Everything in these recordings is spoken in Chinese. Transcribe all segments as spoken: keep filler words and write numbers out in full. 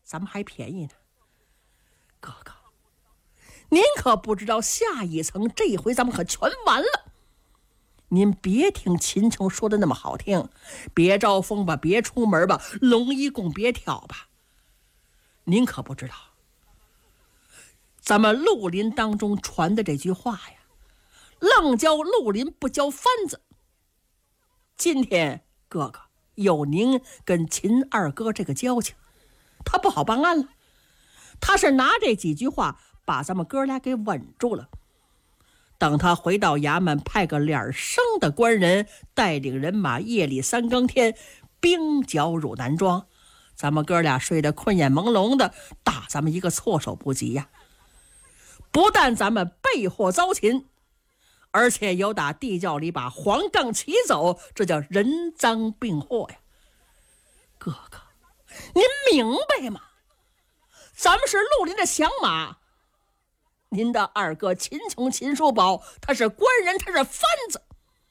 咱们还便宜呢。哥哥，您可不知道下一层这回咱们可全完了。您别听秦琼说的那么好听，别招风吧，别出门吧，龙一共别挑吧。您可不知道，咱们绿林当中传的这句话呀，愣教绿林不教番子。今天哥哥有您跟秦二哥这个交情，他不好办案了，他是拿这几句话把咱们哥俩给稳住了。等他回到衙门，派个脸生的官人带领人马，夜里三更天兵剿汝南庄，咱们哥俩睡得困眼朦胧的，打咱们一个措手不及呀！不但咱们被祸遭擒，而且有打地窖里把黄杠骑走，这叫人赃并获呀！哥哥，您明白吗？咱们是绿林的响马，您的二哥秦琼秦叔宝，他是官人，他是番子。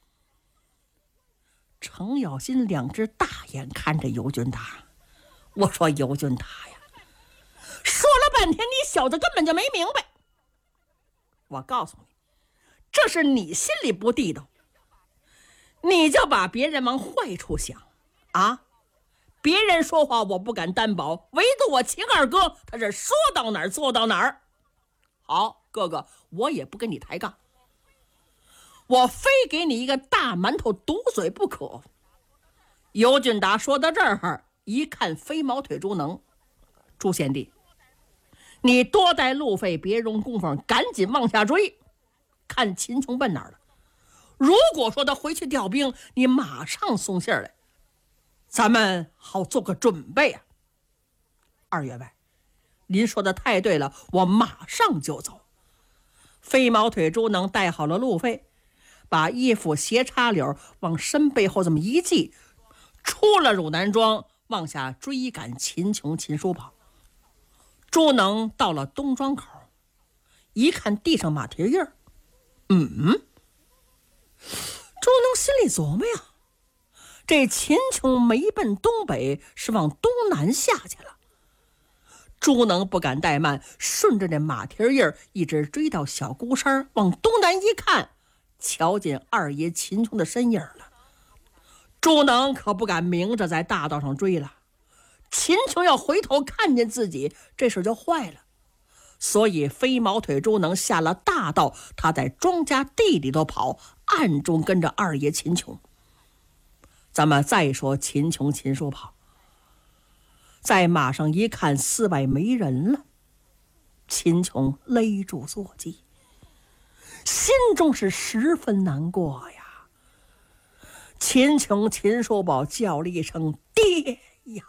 程咬金两只大眼看着尤俊达，我说尤俊达呀，说了半天你小子根本就没明白。我告诉你，这是你心里不地道，你就把别人往坏处想啊！别人说话我不敢担保，唯独我秦二哥他是说到哪儿做到哪儿。好，哥哥，我也不跟你抬杠，我非给你一个大馒头堵嘴不可。尤俊达说到这儿，一看飞毛腿朱能，朱贤弟，你多待路费，别容功夫，赶紧往下追，看秦琼奔哪儿了。如果说他回去调兵，你马上送信来，咱们好做个准备啊。二员外，您说的太对了，我马上就走。飞毛腿朱能带好了路费，把衣服斜插柳往身背后这么一系，出了汝南庄，往下追赶秦琼秦叔宝。朱能到了东庄口，一看地上马蹄印儿，嗯，朱能心里琢磨呀，这秦琼没奔东北，是往东南下去了。朱能不敢怠慢，顺着这马蹄印儿一直追到小孤山，往东南一看，瞧见二爷秦琼的身影了。朱能可不敢明着在大道上追了，秦琼要回头看见自己，这事就坏了。所以飞毛腿朱能下了大道，他在庄稼地里头跑，暗中跟着二爷秦琼。咱们再说秦琼秦叔宝，在马上一看寺外没人了，秦琼勒住坐骑，心中是十分难过呀。秦琼秦叔宝叫了一声爹呀，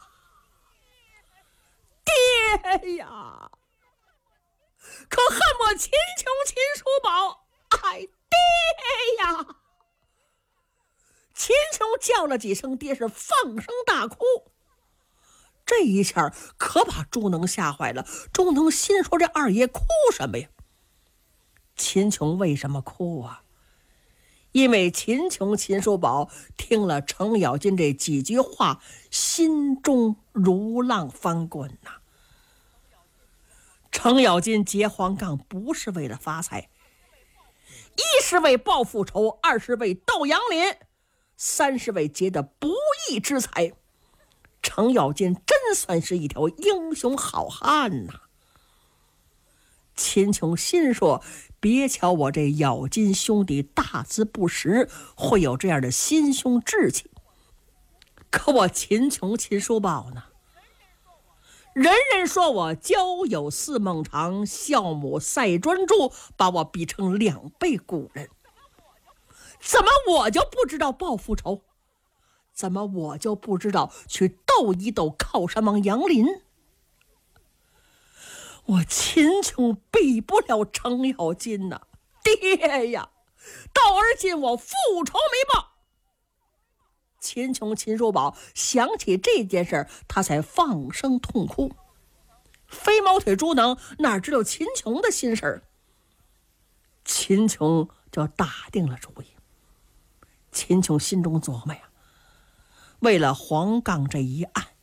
爹呀，可恨我秦琼秦叔宝，哎，爹呀！秦琼叫了几声爹，是放声大哭。这一下可把朱能吓坏了。朱能心说，这二爷哭什么呀？秦琼为什么哭啊？因为秦琼秦叔宝听了程咬金这几句话，心中如浪翻滚呐、啊。程咬金结黄杠不是为了发财，一是为报复仇，二是为斗杨林，三是为结的不义之财。程咬金真算是一条英雄好汉呐、啊！秦琼心说，别瞧我这咬金兄弟大字不识，会有这样的心胸志气，可我秦琼秦叔宝呢，人人说我交友似孟尝，孝母赛专诸，把我比成两倍古人。怎么我就不知道报复仇？怎么我就不知道去斗一斗靠山王杨林？我秦琼比不了程咬金呐、啊，爹呀！到而今我复仇没报。秦琼秦叔宝想起这件事，他才放声痛哭。飞毛腿朱能哪知道秦琼的心事，秦琼就打定了主意。秦琼心中琢磨呀，为了黄杠这一案，